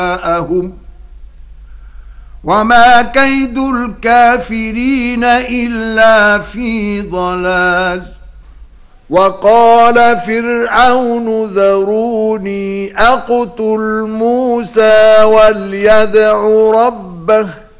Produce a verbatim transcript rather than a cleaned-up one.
أولياءهم وما كيد الكافرين إلا في ضلال. وقال فرعون ذروني أقتل موسى وليدع ربه